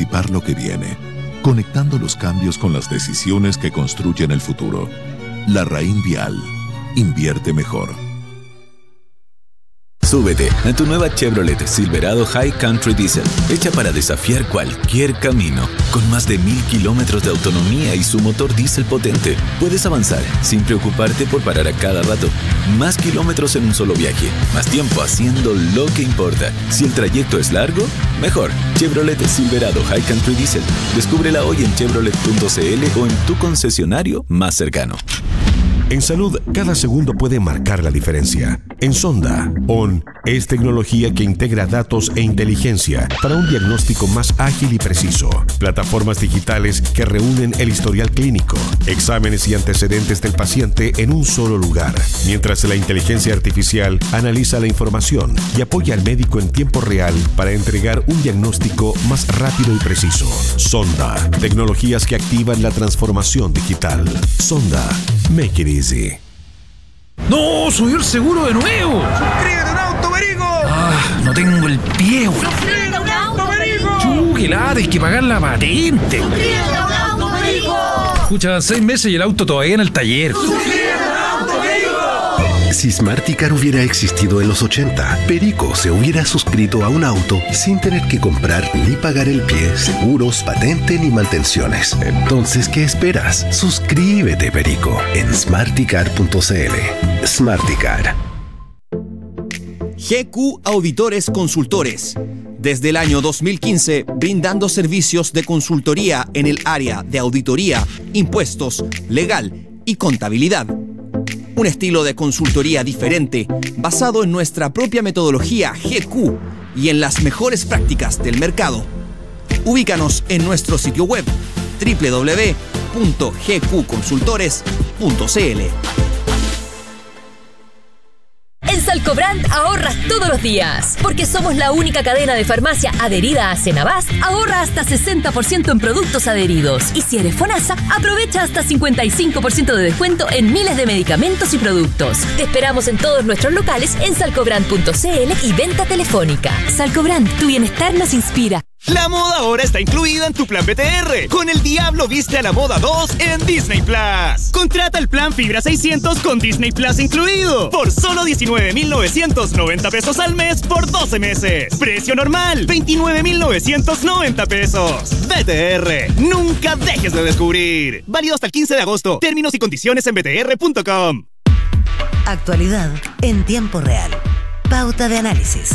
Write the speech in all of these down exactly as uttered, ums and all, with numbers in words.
anticipar lo que viene, conectando los cambios con las decisiones que construyen el futuro. Larraín Vial. Invierte mejor. Súbete a tu nueva Chevrolet Silverado High Country Diesel, hecha para desafiar cualquier camino. Con más de mil kilómetros de autonomía y su motor diésel potente, puedes avanzar sin preocuparte por parar a cada rato. Más kilómetros en un solo viaje, más tiempo haciendo lo que importa. Si el trayecto es largo, mejor. Chevrolet Silverado High Country Diesel. Descúbrela hoy en chevrolet punto c l o en tu concesionario más cercano. En salud, cada segundo puede marcar la diferencia. En Sonda, O N es tecnología que integra datos e inteligencia para un diagnóstico más ágil y preciso. Plataformas digitales que reúnen el historial clínico, exámenes y antecedentes del paciente en un solo lugar, mientras la inteligencia artificial analiza la información y apoya al médico en tiempo real para entregar un diagnóstico más rápido y preciso. Sonda, tecnologías que activan la transformación digital. Sonda, make it easy. ¡No! ¡Subió el seguro de nuevo! ¡Suscríbete a un auto, Perico! ¡Ah! No tengo el pie, güey. ¡Suscríbete a un auto, Perico! ¡Chu, qué lata! Hay que pagar la patente! ¡Suscríbete a un auto, Perico! Escucha, seis meses y el auto todavía en el taller. ¡Suscríbete a un auto, Perico! Si Smarticar hubiera existido en los ochenta, Perico se hubiera suscrito a un auto sin tener que comprar ni pagar el pie, seguros, patente ni mantenciones. Entonces, ¿qué esperas? Suscríbete, Perico, en smarticar punto c l. Smarticar. G Q Auditores Consultores. Desde el año dos mil quince, brindando servicios de consultoría en el área de auditoría, impuestos, legal y contabilidad. Un estilo de consultoría diferente, basado en nuestra propia metodología G Q y en las mejores prácticas del mercado. Ubícanos en nuestro sitio web doble u doble u doble u punto g q consultores punto c l. En Salcobrand ahorras todos los días, porque somos la única cadena de farmacia adherida a Cenabás. Ahorra hasta sesenta por ciento en productos adheridos. Y si eres FONASA, aprovecha hasta cincuenta y cinco por ciento de descuento en miles de medicamentos y productos. Te esperamos en todos nuestros locales en salcobrand punto c l y venta telefónica. Salcobrand, tu bienestar nos inspira. La moda ahora está incluida en tu plan B T R. Con El Diablo viste a la moda dos en Disney Plus. Contrata el plan Fibra seiscientos con Disney Plus incluido por solo diecinueve mil novecientos noventa pesos al mes por doce meses. Precio normal, veintinueve mil novecientos noventa pesos. B T R, nunca dejes de descubrir. Válido hasta el quince de agosto. Términos y condiciones en b t r punto com. Actualidad en tiempo real. Pauta de análisis.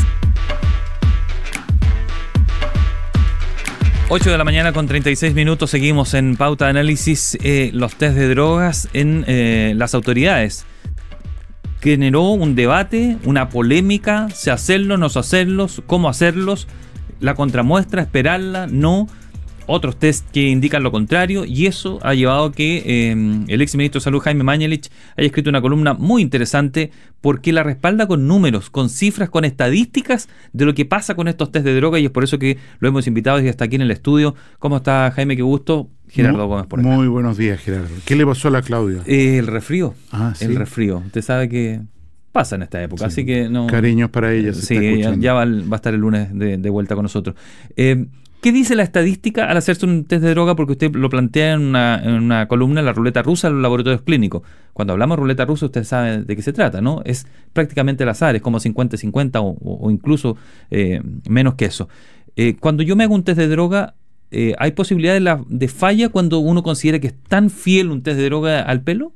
ocho de la mañana con treinta y seis minutos, seguimos en Pauta de Análisis. Eh, los test de drogas en eh, las autoridades. Generó un debate, una polémica, si hacerlos, no hacerlos, cómo hacerlos, la contramuestra, esperarla, no. Otros test que indican lo contrario, y eso ha llevado a que eh, el ex ministro de Salud, Jaime Mañalich, haya escrito una columna muy interesante porque la respalda con números, con cifras, con estadísticas de lo que pasa con estos test de droga, y es por eso que lo hemos invitado y hasta aquí en el estudio. ¿Cómo está, Jaime? Qué gusto. Gerardo muy, Gómez por acá. Muy buenos días, Gerardo. ¿Qué le pasó a la Claudia? Eh, el resfrío. Ah, ¿sí? El resfrío. Usted sabe que pasa en esta época, sí. Así que no... Cariños para ella. Se sí, está ya, ya va, va a estar el lunes de, de vuelta con nosotros. Eh, ¿Qué dice la estadística al hacerse un test de droga? Porque usted lo plantea en una, en una columna, la ruleta rusa de los laboratorios clínicos. Cuando hablamos de ruleta rusa, usted sabe de qué se trata, ¿no? Es prácticamente al azar, es como cincuenta cincuenta o, o incluso eh, menos que eso. Eh, cuando yo me hago un test de droga, eh, ¿hay posibilidad de, la, de falla cuando uno considera que es tan fiel un test de droga al pelo?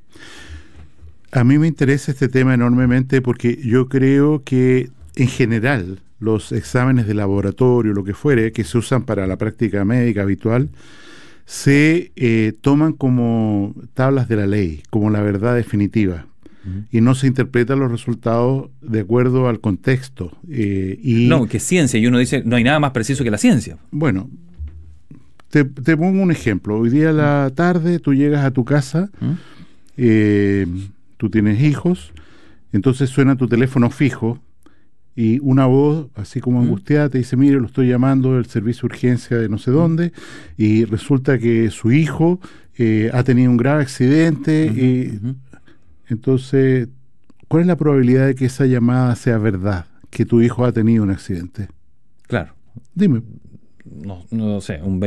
A mí me interesa este tema enormemente porque yo creo que en general los exámenes de laboratorio, lo que fuere, que se usan para la práctica médica habitual, se eh, toman como tablas de la ley, como la verdad definitiva. Uh-huh. Y no se interpretan los resultados de acuerdo al contexto. Eh, y no, que es ciencia, y uno dice, no hay nada más preciso que la ciencia. Bueno, te, te pongo un ejemplo. Hoy día a la tarde tú llegas a tu casa, uh-huh. eh, tú tienes hijos, entonces suena tu teléfono fijo, y una voz, así como angustiada, te dice, mire, lo estoy llamando del servicio de urgencia de no sé dónde, y resulta que su hijo eh, ha tenido un grave accidente. Uh-huh, y, uh-huh. Entonces, ¿cuál es la probabilidad de que esa llamada sea verdad, que tu hijo ha tenido un accidente? Claro. Dime. No, no sé, un